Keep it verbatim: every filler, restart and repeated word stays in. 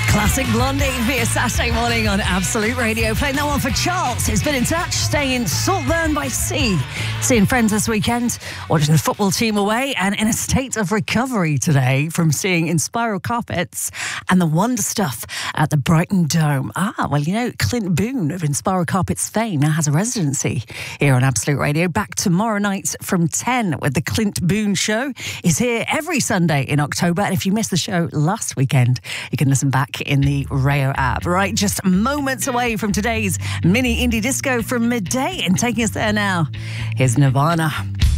Classic Blondie for your Saturday morning on Absolute Radio. Playing that one for Charles, who's been in touch, staying in Saltburn by Sea. Seeing friends this weekend, watching the football team away, and in a state of recovery today from seeing Inspiral Carpets and the Wonder Stuff at the Brighton Dome. Ah, well, you know, Clint Boone of Inspiral Carpets fame now has a residency here on Absolute Radio. Back tomorrow night from ten with the Clint Boone Show. Is here every Sunday in October. And if you missed the show last weekend, you can listen back in the Rayo app. Right, just moments away from today's mini indie disco from midday, and taking us there now, here's Nirvana.